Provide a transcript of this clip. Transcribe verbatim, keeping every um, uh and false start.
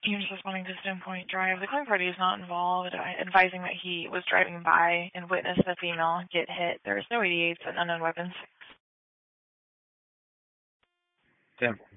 He was responding to Stone Point Drive. The claim party is not involved, advising that he was driving by and witnessed the female get hit. There is no eighty-eights and unknown weapons. Ten.